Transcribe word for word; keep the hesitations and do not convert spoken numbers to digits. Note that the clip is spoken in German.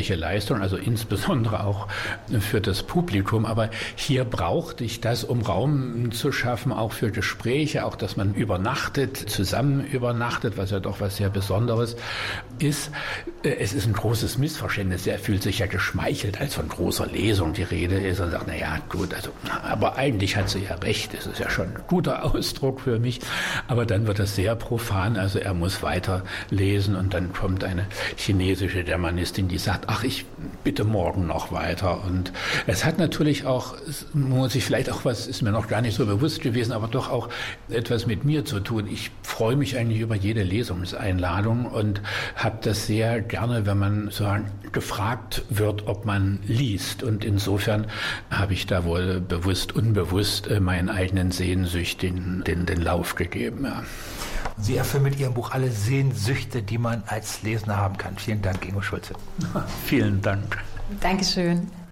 künstlerische Leistung, also insbesondere auch für das Publikum. Aber hier brauchte ich das, um Raum zu schaffen, auch für Gespräche, auch dass man übernachtet, zusammen übernachtet, was ja doch was sehr Besonderes ist. Es ist ein großes Missverständnis. Er fühlt sich ja geschmeichelt, als von großer Lesung die Rede ist und sagt, na ja, gut, also, aber eigentlich hat sie ja recht. Das ist ja schon ein guter Ausdruck für mich. Aber dann wird das sehr profan. Also er muss weiter lesen und dann kommt eine chinesische Germanistin, die sagt, ach, ich bitte morgen noch weiter. Und es hat natürlich auch, muss ich vielleicht auch was, ist mir noch gar nicht so bewusst gewesen, aber doch auch etwas mit mir zu tun. Ich freue mich eigentlich über jede Lesungseinladung und habe das sehr gerne, wenn man so gefragt wird, ob man liest. Und insofern habe ich da wohl bewusst, unbewusst meinen eigenen Sehnsüchten den, den Lauf gegeben. Ja. Sie erfüllen mit Ihrem Buch alle Sehnsüchte, die man als Lesender haben kann. Vielen Dank, Ingo Schulze. Vielen Dank. Dankeschön.